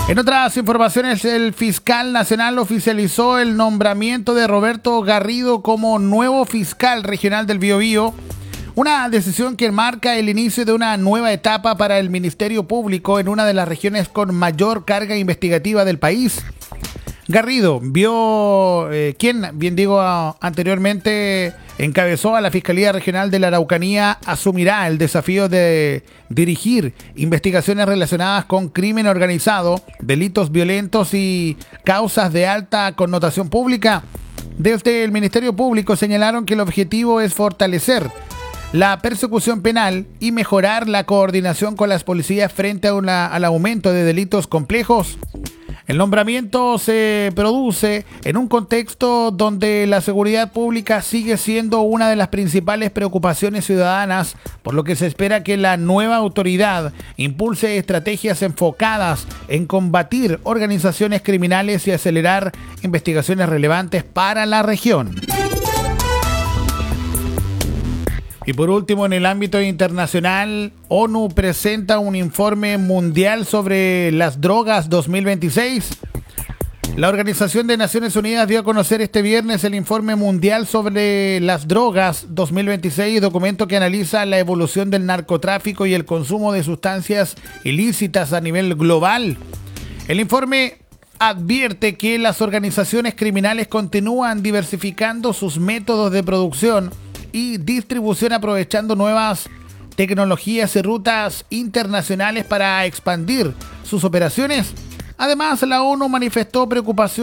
En otras informaciones, el fiscal nacional oficializó el nombramiento de Roberto Garrido como nuevo fiscal regional del Biobío, una decisión que marca el inicio de una nueva etapa para el Ministerio Público en una de las regiones con mayor carga investigativa del país. Garrido, anteriormente encabezó a la Fiscalía Regional de la Araucanía, asumirá el desafío de dirigir investigaciones relacionadas con crimen organizado, delitos violentos y causas de alta connotación pública. Desde el Ministerio Público señalaron que el objetivo es fortalecer la persecución penal y mejorar la coordinación con las policías frente al aumento de delitos complejos. El nombramiento se produce en un contexto donde la seguridad pública sigue siendo una de las principales preocupaciones ciudadanas, por lo que se espera que la nueva autoridad impulse estrategias enfocadas en combatir organizaciones criminales y acelerar investigaciones relevantes para la región. Y por último, en el ámbito internacional, ONU presenta un informe mundial sobre las drogas 2026. La Organización de Naciones Unidas dio a conocer este viernes el informe mundial sobre las drogas 2026, documento que analiza la evolución del narcotráfico y el consumo de sustancias ilícitas a nivel global. El informe advierte que las organizaciones criminales continúan diversificando sus métodos de producción y distribución, aprovechando nuevas tecnologías y rutas internacionales para expandir sus operaciones. Además, la ONU manifestó preocupación